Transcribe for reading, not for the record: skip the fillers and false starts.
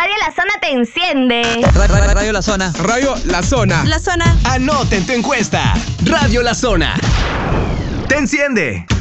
Radio La Zona te enciende. Radio La Zona. Radio La Zona. La Zona. Anoten tu encuesta. Radio La Zona te enciende.